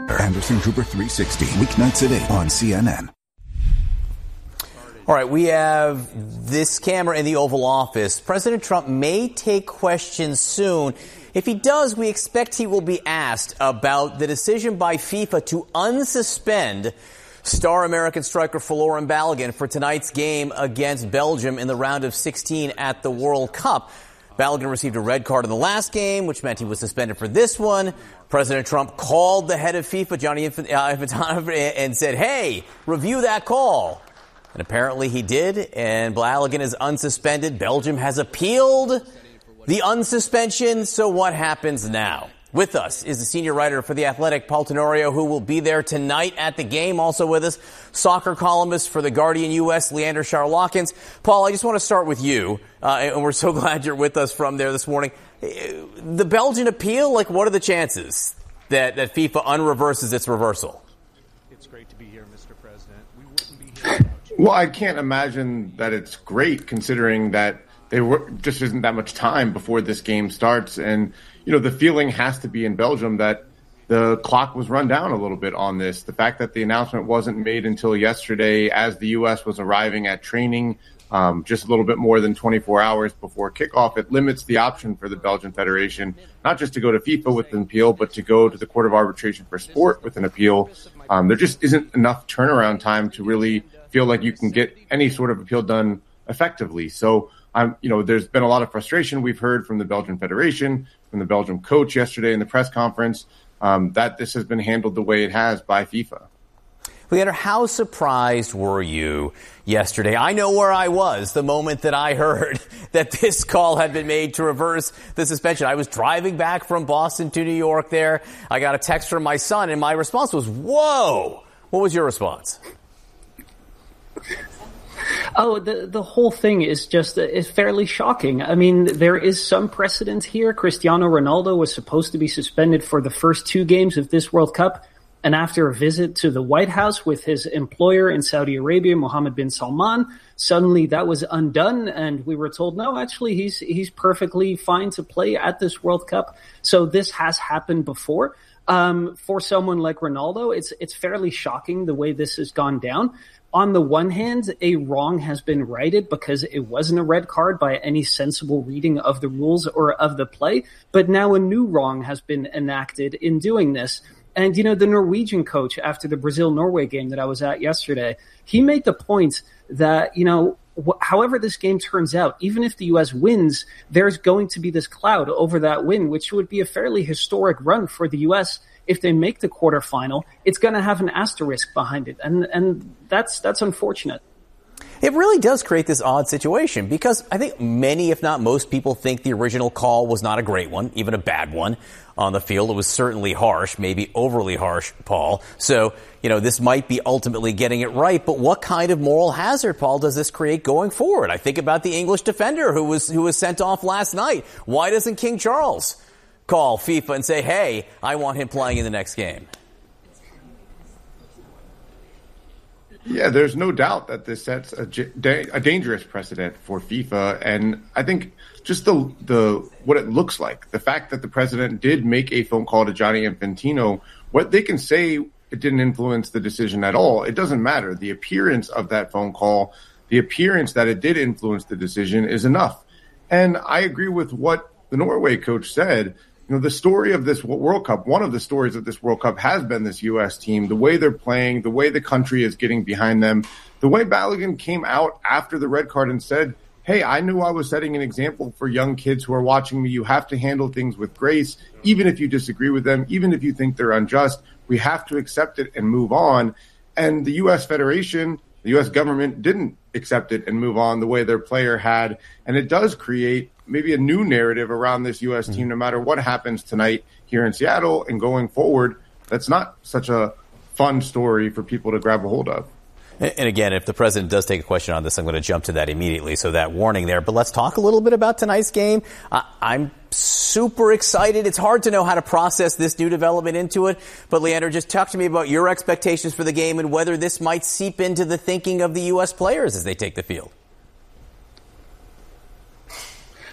Anderson Cooper 360, weeknights at 8 on CNN. All right, we have this camera in the Oval Office. President Trump may take questions soon. If he does, we expect he will be asked about the decision by FIFA to unsuspend star American striker Folarin Balogun for tonight's game against Belgium in the round of 16 at the World Cup. Balogun received a red card in the last game, which meant he was suspended for this one. President Trump called the head of FIFA, Gianni Infantino, and said, hey, review that call. And apparently he did, and Balogun is unsuspended. Belgium has appealed the unsuspension, so what happens now? With us is the senior writer for The Athletic, Paul Tenorio, who will be there tonight at the game. Also with us, soccer columnist for The Guardian U.S., Leander Charlakins. Paul, I just want to start with you, and we're so glad you're with us from there this morning. The Belgian appeal, what are the chances that FIFA unreverses its reversal? It's great to be here, Mr. President. We wouldn't be here. Well, I can't imagine that it's great considering that just isn't that much time before this game starts. And, the feeling has to be in Belgium that the clock was run down a little bit on this. The fact that the announcement wasn't made until yesterday as the U.S. was arriving at training just a little bit more than 24 hours before kickoff, it limits the option for the Belgian Federation, not just to go to FIFA with an appeal, but to go to the Court of Arbitration for Sport with an appeal. There just isn't enough turnaround time to really feel like you can get any sort of appeal done effectively. So, there's been a lot of frustration we've heard from the Belgian Federation, from the Belgian coach yesterday in the press conference, that this has been handled the way it has by FIFA. Leander, how surprised were you yesterday? I know where I was the moment that I heard that this call had been made to reverse the suspension. I was driving back from Boston to New York there. I got a text from my son, and my response was, whoa! What was your response? Oh, the whole thing is fairly shocking. I mean, there is some precedent here. Cristiano Ronaldo was supposed to be suspended for the first 2 games of this World Cup. And after a visit to the White House with his employer in Saudi Arabia, Mohammed bin Salman, suddenly that was undone. And we were told, no, actually, he's perfectly fine to play at this World Cup. So this has happened before. For someone like Ronaldo, it's fairly shocking the way this has gone down. On the one hand, a wrong has been righted because it wasn't a red card by any sensible reading of the rules or of the play. But now a new wrong has been enacted in doing this. And, the Norwegian coach after the Brazil-Norway game that I was at yesterday, he made the point that, however this game turns out, even if the U.S. wins, there's going to be this cloud over that win, which would be a fairly historic run for the U.S. If they make the quarterfinal. It's going to have an asterisk behind it, and that's unfortunate. It really does create this odd situation because I think many, if not most people, think the original call was not a great one, even a bad one on the field. It was certainly harsh, maybe overly harsh, Paul. So, this might be ultimately getting it right. But what kind of moral hazard, Paul, does this create going forward? I think about the English defender who was sent off last night. Why doesn't King Charles call FIFA and say, hey, I want him playing in the next game? Yeah, there's no doubt that this sets a dangerous precedent for FIFA. And I think just the what it looks like, the fact that the president did make a phone call to Gianni Infantino, what they can say it didn't influence the decision at all. It doesn't matter. The appearance of that phone call, the appearance that it did influence the decision is enough. And I agree with what the Norway coach said. The story of this World Cup, one of the stories of this World Cup has been this U.S. team, the way they're playing, the way the country is getting behind them, the way Balogun came out after the red card and said, hey, I knew I was setting an example for young kids who are watching me. You have to handle things with grace, even if you disagree with them, even if you think they're unjust. We have to accept it and move on. And the U.S. Federation, the U.S. government didn't accept it and move on the way their player had. And it does create maybe a new narrative around this U.S. team, no matter what happens tonight here in Seattle and going forward. That's not such a fun story for people to grab a hold of. And again, if the president does take a question on this, I'm going to jump to that immediately. So that warning there. But let's talk a little bit about tonight's game. I'm super excited. It's hard to know how to process this new development into it. But Leander, just talk to me about your expectations for the game and whether this might seep into the thinking of the U.S. players as they take the field.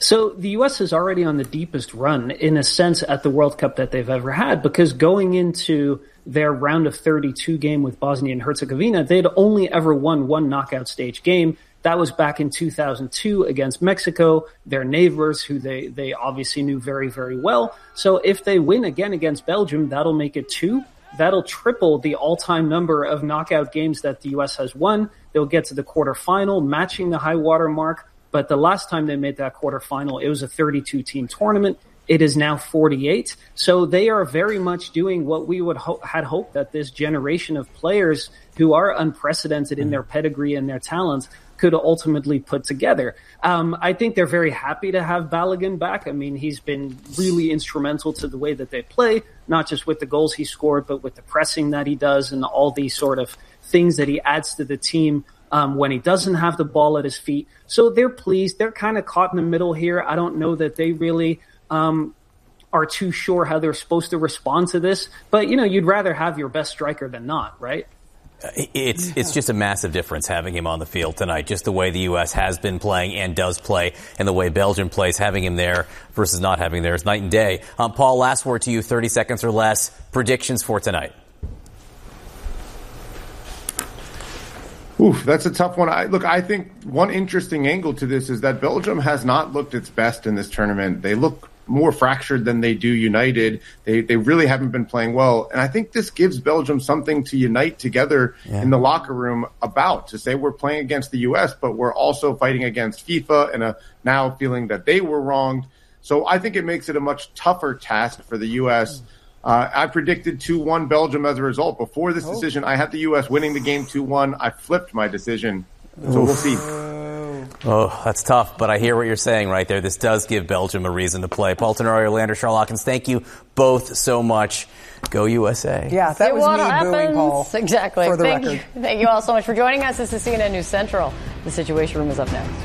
So the U.S. is already on the deepest run, in a sense, at the World Cup that they've ever had, because going into their round of 32 game with Bosnia and Herzegovina, they'd only ever won one knockout stage game. That was back in 2002 against Mexico, their neighbors, who they obviously knew very, very well. So if they win again against Belgium, that'll make it 2. That'll triple the all-time number of knockout games that the U.S. has won. They'll get to the quarterfinal, matching the high water mark. But the last time they made that quarterfinal, it was a 32-team tournament. It is now 48. So they are very much doing what we would had hoped that this generation of players who are unprecedented in their pedigree and their talent could ultimately put together. I think they're very happy to have Balogun back. I mean, he's been really instrumental to the way that they play, not just with the goals he scored, but with the pressing that he does and all these sort of things that he adds to the team when he doesn't have the ball at his feet. So they're pleased. They're kind of caught in the middle here. I don't know that they really are too sure how they're supposed to respond to this. But, you'd rather have your best striker than not, right? It's just a massive difference having him on the field tonight, just the way the U.S. has been playing and does play, and the way Belgium plays. Having him there versus not having him there is night and day. Paul, last word to you, 30 seconds or less. Predictions for tonight. Oof, that's a tough one. I think one interesting angle to this is that Belgium has not looked its best in this tournament. They look more fractured than they do united. They really haven't been playing well. And I think this gives Belgium something to unite together in the locker room about, to say we're playing against the U.S., but we're also fighting against FIFA and now feeling that they were wronged. So I think it makes it a much tougher task for the U.S. I predicted 2-1 Belgium as a result. Before this decision, I had the U.S. winning the game 2-1. I flipped my decision. So we'll see. Oh, that's tough, but I hear what you're saying right there. This does give Belgium a reason to play. Paul Tenorio, Leander Charlakins, thank you both so much. Go USA. Yeah, that was me booing Paul. Exactly. For the record. Thank you all so much for joining us. This is CNN News Central. The Situation Room is up next.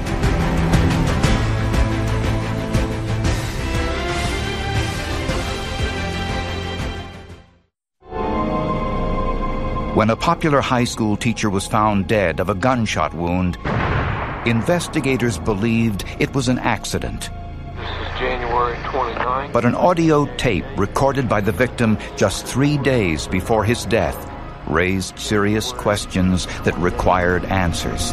When a popular high school teacher was found dead of a gunshot wound, investigators believed it was an accident. This is January 29th. But an audio tape recorded by the victim just 3 days before his death raised serious questions that required answers.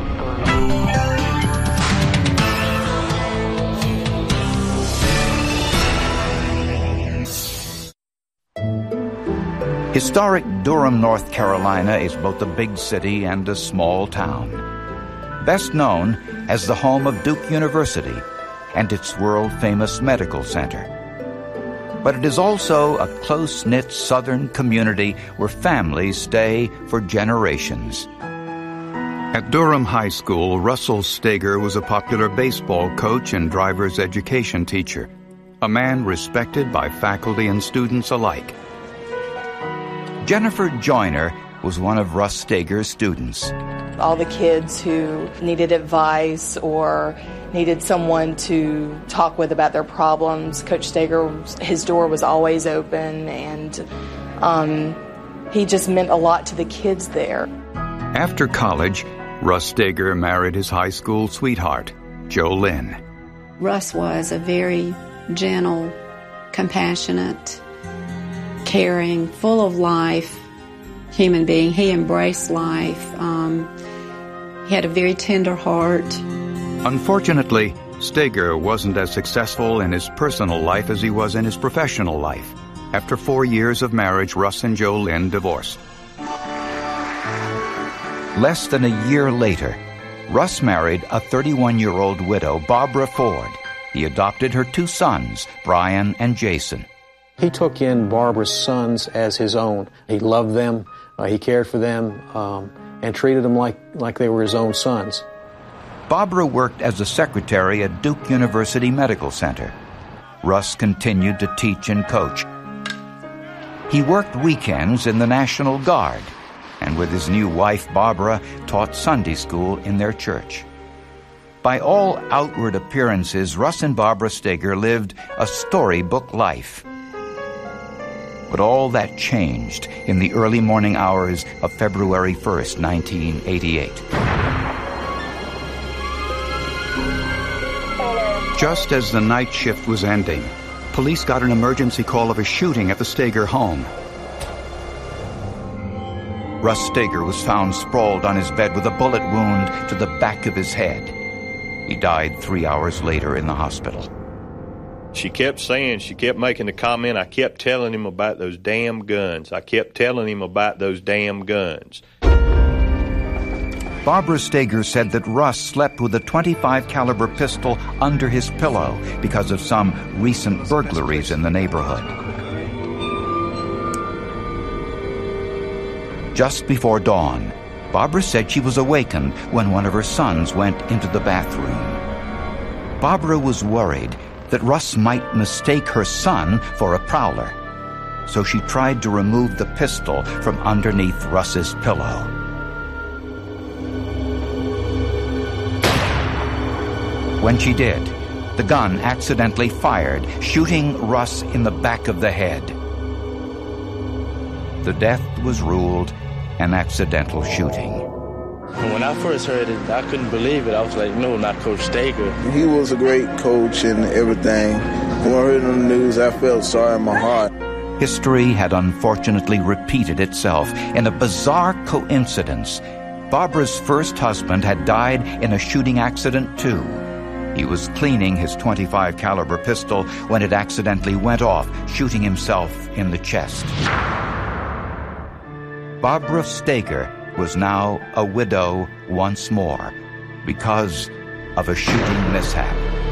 Historic Durham, North Carolina is both a big city and a small town. Best known as the home of Duke University and its world-famous medical center. But it is also a close-knit southern community where families stay for generations. At Durham High School, Russell Steger was a popular baseball coach and driver's education teacher, a man respected by faculty and students alike. Jennifer Joyner was one of Russ Steger's students. All the kids who needed advice or needed someone to talk with about their problems, Coach Steger, his door was always open, and he just meant a lot to the kids there. After college, Russ Steger married his high school sweetheart, Jo Lynn. Russ was a very gentle, compassionate, caring, full of life human being. He embraced life. He had a very tender heart. Unfortunately, Steger wasn't as successful in his personal life as he was in his professional life. After 4 years of marriage, Russ and Jo Lynn divorced. Less than a year later, Russ married a 31-year-old widow, Barbara Ford. He adopted her 2 sons, Brian and Jason. He took in Barbara's sons as his own. He loved them, he cared for them, and treated them like they were his own sons. Barbara worked as a secretary at Duke University Medical Center. Russ continued to teach and coach. He worked weekends in the National Guard, and with his new wife, Barbara, taught Sunday school in their church. By all outward appearances, Russ and Barbara Steger lived a storybook life. But all that changed in the early morning hours of February 1st, 1988. Just as the night shift was ending, police got an emergency call of a shooting at the Steger home. Russ Steger was found sprawled on his bed with a bullet wound to the back of his head. He died 3 hours later in the hospital. She kept making the comment, I kept telling him about those damn guns. I kept telling him about those damn guns. Barbara Steger said that Russ slept with a .25 caliber pistol under his pillow because of some recent burglaries in the neighborhood. Just before dawn, Barbara said she was awakened when one of her sons went into the bathroom. Barbara was worried that Russ might mistake her son for a prowler, so she tried to remove the pistol from underneath Russ's pillow. When she did, the gun accidentally fired, shooting Russ in the back of the head. The death was ruled an accidental shooting. When I first heard it, I couldn't believe it. I was like, no, not Coach Steger. He was a great coach and everything. When I heard on the news, I felt sorry in my heart. History had unfortunately repeated itself in a bizarre coincidence. Barbara's first husband had died in a shooting accident too. He was cleaning his .25 caliber pistol when it accidentally went off, shooting himself in the chest. Barbara Steger was now a widow once more because of a shooting mishap.